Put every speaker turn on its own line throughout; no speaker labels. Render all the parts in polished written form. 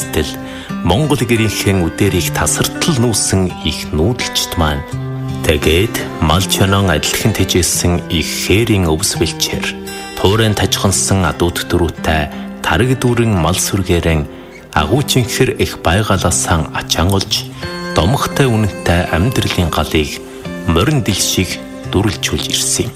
эстэл Монгол гэрийнхэн үдэрийг тасартал нүүсэн их нүүдэлчд маань тэгээд мал чонон адилхан тэжээсэн их хээрийн өвс бэлчээр туурын тажгансан адууд дөрүүтэй тараг дүүрэн мал сүргээрэн агуучинхэр их байгалаасан ачаангулж домогтой үнэтэй амьдралын галыг морин дил шиг дүрлжүүлж ирсэн.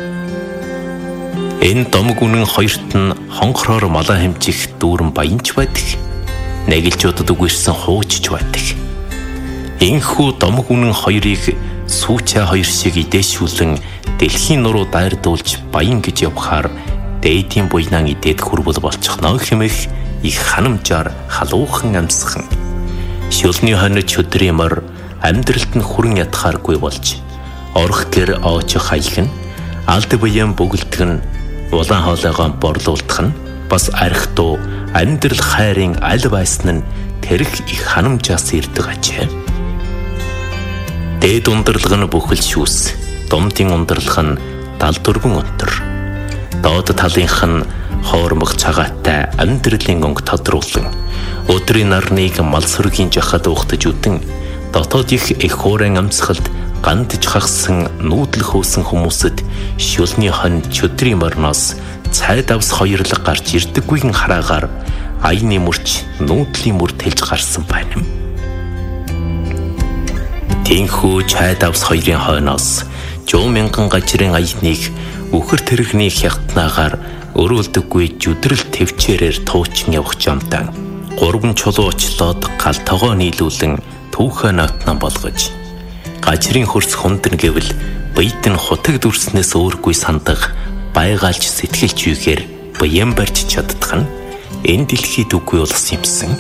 Энэ домог үнэн хоёрт нь хонхроор малаа хэмжих дүүрэн баянч байдаг. Нэгэлжуудад үгүйрсэн хуучж байдаг. Энэхүү домог үнэн хоёрыг сүүчээ хоёр шиг идээшүүлэн дэлхийн нуруу дайрдуулж баян гэж явхаар дээдийн буйнаан идээд хүрбэл болчихно хэмээх их ханамжаар халуухан амьсхан. Шүлний хонь чөдрийн мор амьдралд нь хүрэн ятхааргүй болж орох гэр очих хаягн алд буян бүгэлдгэн улаан хоолойгоо борлуулдах нь бас архитуу амьдрал хайрын аль байсан нь тэрх их ханамжаас ирдэг ажээ. Дээд ундралга нь бүхэл шүүс, домдын ундралга нь 74 өнтөр. Доод талынх нь хоормог цагаатай амьдралын өнгө тодруулан өдрийн нарныг мал сүргийн жахад уухтаж үтэн дотоод их хуурын амьсгалд гандж хагсан нүүдэл хөөсөн хүмүүсэд шүлний хонь чөдрийн морноос цай давс хоёрлог гарч ирдэггүйн хараагаар аяны мөрч нүүдлийн мөр тэлж гарсан байна. Тинхүү цай давс хоёрын хойноос 100 мянган гажрын аяныг үхэр тэрэгний хятнаагаар өрөөлдөггүй жүдрэл төвчээрээр туучин явах жамтан 3 чулуу очлоод гал тогоо нийлүүлэн түүхэ нотнон болгож гажрын хөрс хүндэн гэвэл бийт нь хутаг дүрснээс өөргүй сандах байгаалж сэтгэлж юугээр баян барьж чаддах нь энэ дэлхийд үгүй болсон юмсан.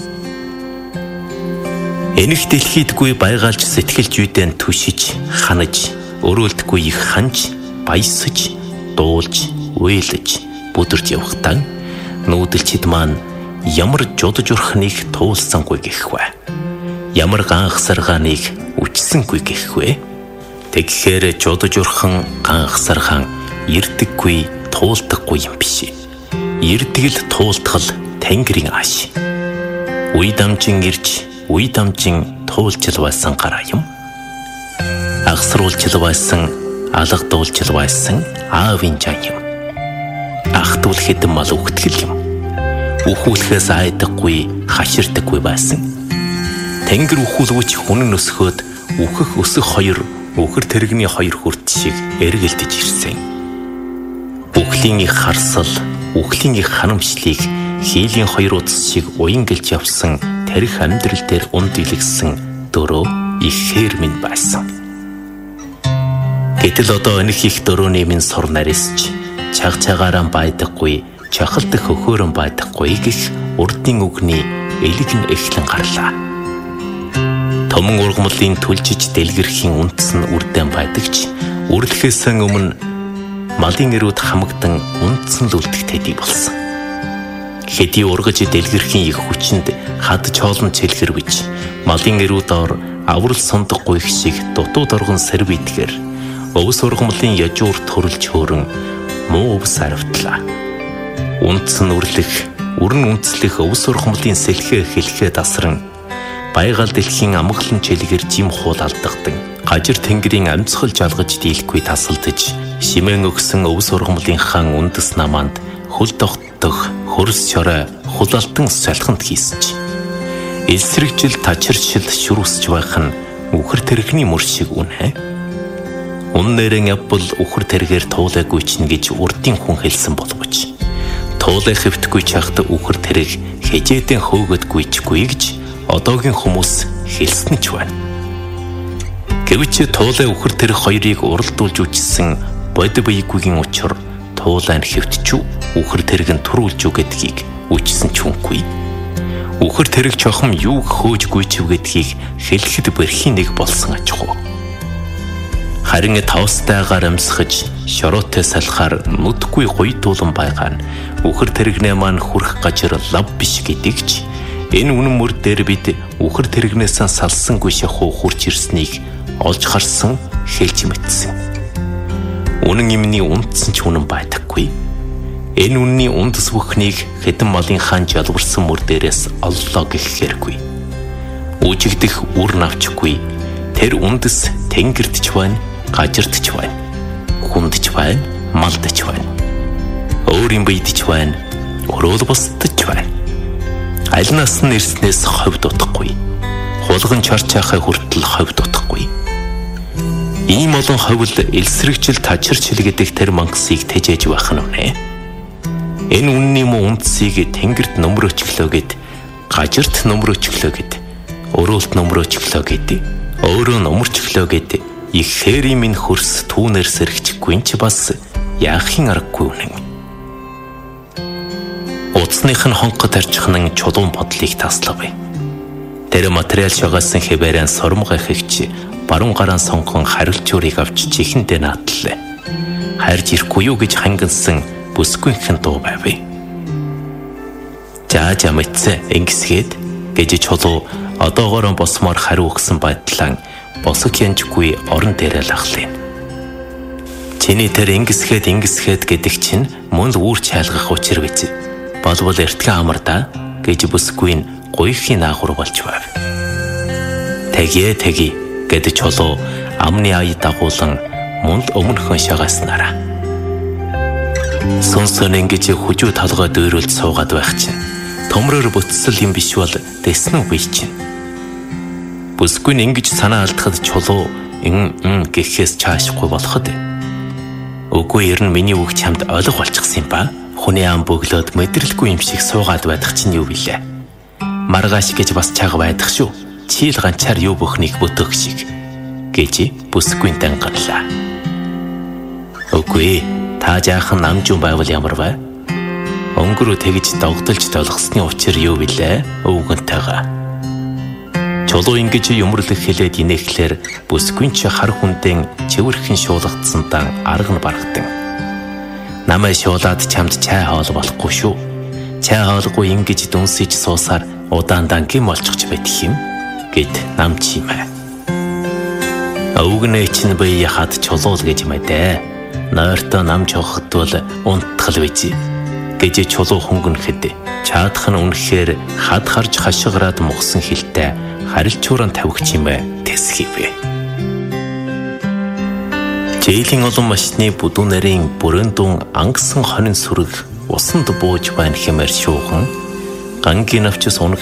Энэх дэлхийдгүй байгаалж сэтгэлж юудэн түшиж ханаж өрөөлдөггүй их ханж баясаж дуулж уйлж бүдэрч явахтаа нүүдэлчид маань ямар жудаж урхныг туулсангүй гэхвэ. Ямар ганхсаргааныг үчсэнгүй гэхвэ. Тэгэхэр жудаж урхан ганхсаргаан ирдэггүй туулдаггүй юм биш. Ирдэгэл туултгал Тэнгэрийн ааш. Уй дамжин ирж, уй дамжин туулжл байсан гараа юм. Агсруулжл байсан, алгадуулжл байсан аавын жан юм. Ахтуул хэдэн мал үгтгэл юм. Үхүүлэхээс айдаггүй, хаширдаггүй байсан. Тэнгэр үхүүлгүйч хүн өсгөөд үхэх өсөх хоёр үхэр тэрэгний хоёр хүрт шиг эргэлдэж ирсэн. Үхлийн их харсал, үхлийн их ханамжлыг хийлийн хоёр удас шиг уянгалж явсан тэрх амьдрал дээр унд илгэсэн дөрөө их хээр минь байсан. Гэтэл одоо энэх их дөрөөний минь сур нарисч чаг цагаараа байдаггүй, чахалдах хөхөөрөн байдаггүй гэх урдын үгний элгэн эхлэн гарлаа. Томон ургамлын түлжиж дэлгэрхийн үндэс нь үрдэн байдагч үрлэхээс өмнө малын эрүүд хамагдан үндэс нь л үлдэх болсон. Хэдий ургаж дэлгэрхийн их хүчинд хадж хоолн цэлгэрвэж малын эрүүд ор аврал сундах гуйх шиг дутууд оргон сэрвэдгээр өвс ургамлын яжуур төрөлж хөөрөн муу өвс аравтлаа. Үндэс нь үрлэх, үрэн үндэслэх өвс ургамлын сэлхээ хэлхээ дасран байгаль дэлхийн амгалан чэлгэр жим хуул алдагдан гажир тэнгэрийн амьсгал жалгаж дийлэхгүй тасалдаж шимэн өгсөн өвс ургамлын хаан үндэс наманд хөл тогтдох хөрс шорой хулалтан салханд хийсч элсрэгжил тачиршил шүрүсж байх нь үхэр тэрэгний мөр шиг үнэ. Үннээрэн явбал үхэр тэргээр туулаагүй чинь гэж урдын хүн хэлсэн боловч туулаа хэвтгүй чахт үхэр тэрэг хэжээдэн хөөгдгүйчгүй гэж одоогийн хүмүүс хэлсэн ч байна. Гэвч туулаа үхэр тэрэг хоёрыг уралдуулж үжсэн бод биегүйгийн учир туулаа нь хэвтчүү үхэр тэрэг нь төрүүлж үгэдгийг үжсэн ч хүнгүй. Үхэр тэрэг чохом юу хөөжгүй ч үгэдгийг хэлэхэд бэрхийн нэг болсон аж ахуй. Харин тоостайгаар амьсгаж шороотой салхаар нүдгүй гуйдуулан байгаа нь үхэр тэрэгнээ маань хүрх гажир лав биш гэдэгч энэ үнэн мөр дээр бид үхэр тэрэгнээс салсангүй шахуу хурч ирснийг олж харсан хэлж мэдсэн. Үнэн юмны үндсэн ч үнэн байдаггүй. Энэ үнний үндэс бүхнийг хэдэн малын хаан жалбарсан мөр дээрээс оллоо гэх хэрэггүй. Үжигдэх үр навчгүй. Тэр үндэс тэнгэрдч байна, гажирдч байна. Хүндч байна, малдч байна. Өөрийн биедч байна, өрөөл бусдч байна. Аль нас нь ирснээс ховд утахгүй. Хулган чарчаахаа хүртэл ховд утахгүй. Ийм олон ховл элсрэгжил тачирчил гэдэг тэр мангасыг тэжээж байх нь үнэ. Энэ үнний мөн үндсийг тэнгэрт нөмрөөчглөө гэд, гажирт нөмрөөчглөө гэд, өрөөлт нөмрөөчглөө гэд, өөрөө нөмөрчглөө гэд их хээрийн минь хөрс түүнэр сэрэгчгүй ч бас яахын аргагүй үнэн. Утасных нь хонгод арчихнан чулуун бодлыг таславэ. Тэр материал шагаасан хэвээрэн сормог ахигч баруун гараан сонгон хариулчурыг авч чихэндээ наадлаа. Хайрж ирэхгүй юу гэж хангансан бүсгүйхэн дуу байв. Жаажа мэдсэн ингэсгээд гэж чулуу одоогоор босмоор хариу өгсөн байдлаа босог янжгүй орон дээрээ лахлаа. Чиний тэр ингэсгээд гэдэг чинь мөн л үүр чайлгах учир биз. Болбол эртхэн амар да гэж бүсгүй нь гуйхийн наагур болж байв. Тэгээ гэдэг чулуу амны ая дагуулan мөн л өмнөхөн шагааснараа. Сонсон ингэж хүжүү толгой дүүрүүлж суугаад байх чинь томроор бүтсэл юм биш бол дэснүү бий чинь. Бүсгүй нь ингэж санаа алдахад чулуу гэхээс чаашгүй болоход. Үгүй ер нь миний үг чамд ойлгох болчихсон юм ба. Хүний ам бөглөөд мэдрэлгүй юм шиг суугаад байх чинь юу вүлээ. Маргааш гэж бас чаг байдаг шүү. Чийл ганчаар юу бөхнийг бүтөх шиг гэж бүсгүй дангарлаа. Үгүй та жаахан намжуун байвал ямар вэ? Өнгөрөө тэгж догдолж долгосны учир юу вүлээ? Өвгөнтэйгээ. Чулуу ингэж юмрлах хэлээд инээхлээр бүсгүй ч хар хүндэн чивэрхэн шуулгацсан дан арга нь барагдан. Намайг шуулаад чамд чай хоол болохгүй шүү. Чай хоолгүй ингэж дүнсэж суусаар удаан дангийн болчихж байдаг юм гэд нам чимээ. Өвгнээ чинь бие хад чулуул гэж мэдээ. Нойртой нам чохтвол унтгал бийж гэж чулуу хөнгөнөхөд чаадах нь үнэхээр хад харж хашгираад мухсан хилтэй харилцууран тавигч юм тэсхийвэ. Жээлийн олон машины бүдүүн нарийн бүрэн дун ангасан хонин сүрэг усанд бууж байна хэмээр шуухан гангийн навчс